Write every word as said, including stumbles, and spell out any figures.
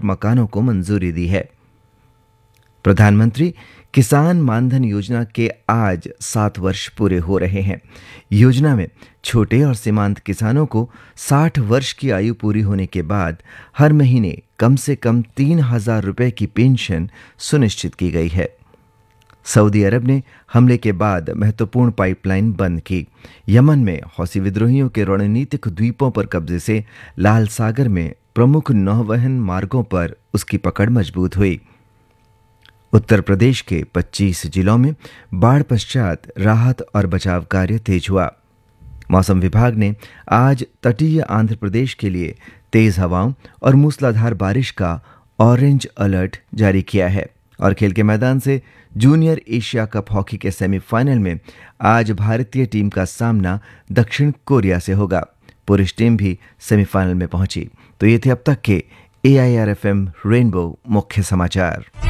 मकानों को मंजूरी दी है। प्रधानमंत्री किसान मानधन योजना के आज सात वर्ष पूरे हो रहे हैं। योजना में छोटे और सीमांत किसानों को साठ वर्ष की आयु पूरी होने के बाद हर महीने कम से कम तीन हजार रुपए की पेंशन सुनिश्चित की गई है। सऊदी अरब ने हमले के बाद महत्वपूर्ण पाइपलाइन बंद की। यमन में हौसी विद्रोहियों के रणनीतिक द्वीपों पर कब्जे से लाल सागर में प्रमुख नौवहन मार्गों पर उसकी पकड़ मजबूत हुई। उत्तर प्रदेश के पच्चीस जिलों में बाढ़ पश्चात राहत और बचाव कार्य तेज हुआ। मौसम विभाग ने आज तटीय आंध्र प्रदेश के लिए तेज हवाओं और मूसलाधार बारिश का ऑरेंज अलर्ट जारी किया है। और खेल के मैदान से जूनियर एशिया कप हॉकी के सेमीफाइनल में आज भारतीय टीम का सामना दक्षिण कोरिया से होगा। पुरुष टीम भी सेमीफाइनल में पहुंची। तो ये थे अब तक के ए I R F M rainbow मुख्य समाचार।